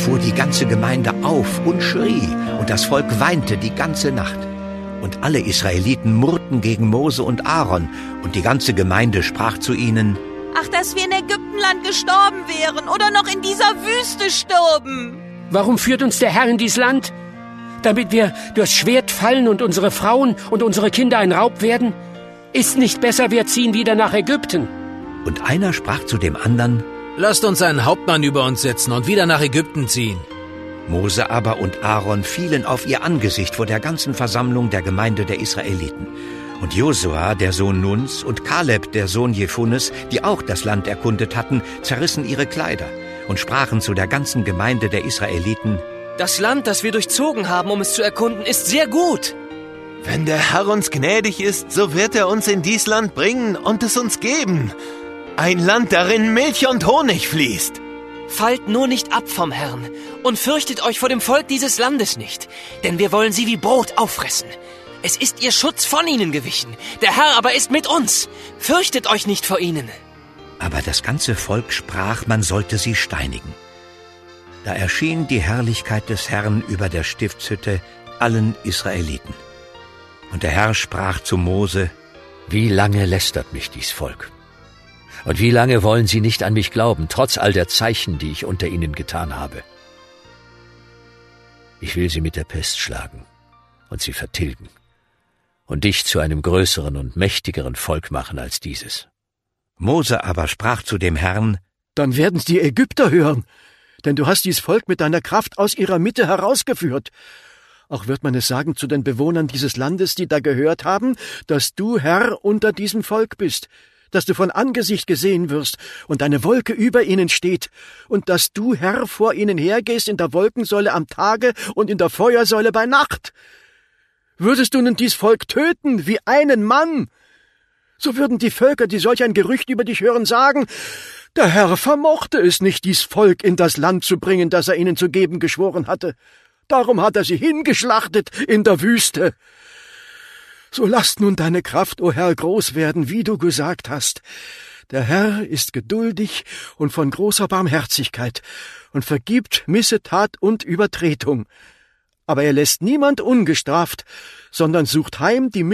fuhr die ganze Gemeinde auf und schrie, und das Volk weinte die ganze Nacht. Und alle Israeliten murrten gegen Mose und Aaron, und die ganze Gemeinde sprach zu ihnen: Ach, dass wir in Ägyptenland gestorben wären oder noch in dieser Wüste stürben! Warum führt uns der Herr in dies Land? Damit wir durchs Schwert fallen und unsere Frauen und unsere Kinder ein Raub werden? Ist nicht besser, wir ziehen wieder nach Ägypten. Und einer sprach zu dem anderen: Lasst uns einen Hauptmann über uns setzen und wieder nach Ägypten ziehen. Mose aber und Aaron fielen auf ihr Angesicht vor der ganzen Versammlung der Gemeinde der Israeliten. Und Josua, der Sohn Nuns, und Kaleb, der Sohn Jefunnes, die auch das Land erkundet hatten, zerrissen ihre Kleider und sprachen zu der ganzen Gemeinde der Israeliten: Das Land, das wir durchzogen haben, um es zu erkunden, ist sehr gut. Wenn der Herr uns gnädig ist, so wird er uns in dies Land bringen und es uns geben. Ein Land, darin Milch und Honig fließt. Fallt nur nicht ab vom Herrn und fürchtet euch vor dem Volk dieses Landes nicht, denn wir wollen sie wie Brot auffressen. Es ist ihr Schutz von ihnen gewichen, der Herr aber ist mit uns. Fürchtet euch nicht vor ihnen. Aber das ganze Volk sprach, man sollte sie steinigen. Da erschien die Herrlichkeit des Herrn über der Stiftshütte allen Israeliten. Und der Herr sprach zu Mose: Wie lange lästert mich dies Volk? Und wie lange wollen sie nicht an mich glauben, trotz all der Zeichen, die ich unter ihnen getan habe? Ich will sie mit der Pest schlagen und sie vertilgen und dich zu einem größeren und mächtigeren Volk machen als dieses. Mose aber sprach zu dem Herrn: Dann werden's die Ägypter hören, denn du hast dies Volk mit deiner Kraft aus ihrer Mitte herausgeführt. Auch wird man es sagen zu den Bewohnern dieses Landes, die da gehört haben, dass du Herr unter diesem Volk bist, dass du von Angesicht gesehen wirst und eine Wolke über ihnen steht und dass du, Herr, vor ihnen hergehst in der Wolkensäule am Tage und in der Feuersäule bei Nacht. Würdest du nun dies Volk töten wie einen Mann, so würden die Völker, die solch ein Gerücht über dich hören, sagen: Der Herr vermochte es nicht, dies Volk in das Land zu bringen, das er ihnen zu geben geschworen hatte. Darum hat er sie hingeschlachtet in der Wüste. So lass nun deine Kraft, o Herr, groß werden, wie du gesagt hast. Der Herr ist geduldig und von großer Barmherzigkeit und vergibt Missetat und Übertretung. Aber er lässt niemand ungestraft, sondern sucht heim die